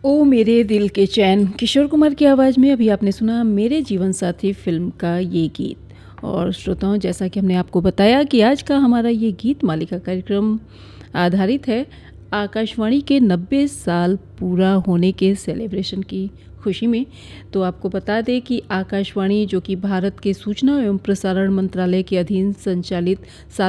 ओ मेरे दिल के चैन, किशोर कुमार की आवाज़ में अभी आपने सुना मेरे जीवन साथी फ़िल्म का ये गीत। और श्रोताओं, जैसा कि हमने आपको बताया कि आज का हमारा ये गीत मालिका कार्यक्रम आधारित है आकाशवाणी के 90 साल पूरा होने के सेलिब्रेशन की खुशी में। तो आपको बता दें कि आकाशवाणी, जो कि भारत के सूचना एवं प्रसारण मंत्रालय के अधीन संचालित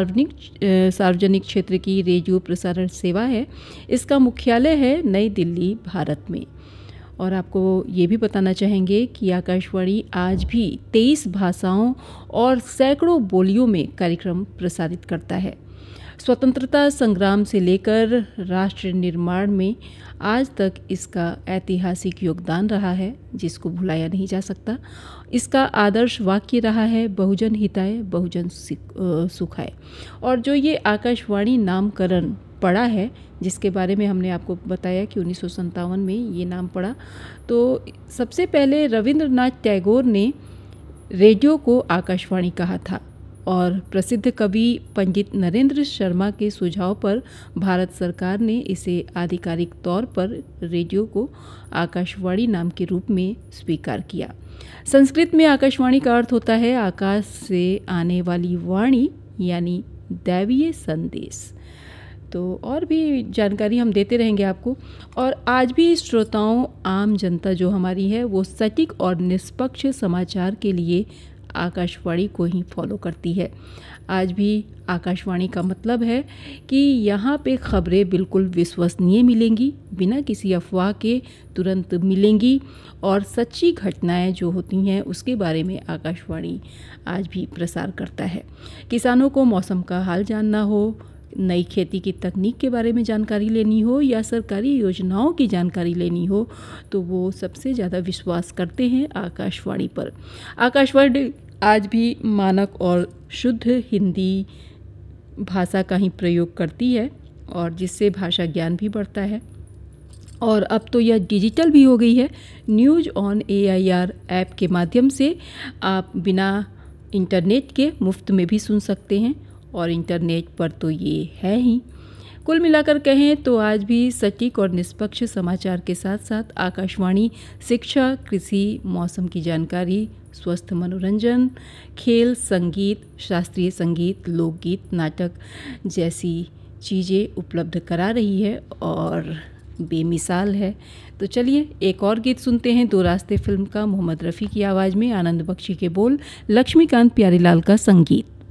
सार्वजनिक क्षेत्र की रेडियो प्रसारण सेवा है, इसका मुख्यालय है नई दिल्ली, भारत में। और आपको ये भी बताना चाहेंगे कि आकाशवाणी आज भी 23 भाषाओं और सैकड़ों बोलियों में कार्यक्रम प्रसारित करता है। स्वतंत्रता संग्राम से लेकर राष्ट्र निर्माण में आज तक इसका ऐतिहासिक योगदान रहा है, जिसको भुलाया नहीं जा सकता। इसका आदर्श वाक्य रहा है बहुजन हिताय बहुजन सुखाय। और जो ये आकाशवाणी नामकरण पड़ा है, जिसके बारे में हमने आपको बताया कि 1957 में ये नाम पड़ा, तो सबसे पहले रविंद्रनाथ टैगोर ने रेडियो को आकाशवाणी कहा था। और प्रसिद्ध कवि पंडित नरेंद्र शर्मा के सुझाव पर भारत सरकार ने इसे आधिकारिक तौर पर रेडियो को आकाशवाणी नाम के रूप में स्वीकार किया। संस्कृत में आकाशवाणी का अर्थ होता है आकाश से आने वाली वाणी, यानी दैवीय संदेश। तो और भी जानकारी हम देते रहेंगे आपको। और आज भी श्रोताओं, आम जनता जो हमारी है, वो सटीक और निष्पक्ष समाचार के लिए आकाशवाणी को ही फॉलो करती है। आज भी आकाशवाणी का मतलब है कि यहाँ पे खबरें बिल्कुल विश्वसनीय मिलेंगी, बिना किसी अफवाह के तुरंत मिलेंगी, और सच्ची घटनाएं जो होती हैं उसके बारे में आकाशवाणी आज भी प्रसार करता है। किसानों को मौसम का हाल जानना हो, नई खेती की तकनीक के बारे में जानकारी लेनी हो, या सरकारी योजनाओं की जानकारी लेनी हो, तो वो सबसे ज़्यादा विश्वास करते हैं आकाशवाणी पर। आकाशवाणी आज भी मानक और शुद्ध हिंदी भाषा का ही प्रयोग करती है, और जिससे भाषा ज्ञान भी बढ़ता है। और अब तो यह डिजिटल भी हो गई है। न्यूज़ ऑन AIR ऐप के माध्यम से आप बिना इंटरनेट के मुफ्त में भी सुन सकते हैं, और इंटरनेट पर तो ये है ही। कुल मिलाकर कहें तो आज भी सटीक और निष्पक्ष समाचार के साथ साथ आकाशवाणी शिक्षा, कृषि, मौसम की जानकारी, स्वस्थ मनोरंजन, खेल, संगीत, शास्त्रीय संगीत, लोकगीत, नाटक जैसी चीज़ें उपलब्ध करा रही है, और बेमिसाल है। तो चलिए एक और गीत सुनते हैं, दो रास्ते फिल्म का, मोहम्मद रफ़ी की आवाज़ में, आनंद बख्शी के बोल, लक्ष्मीकांत प्यारेलाल का संगीत।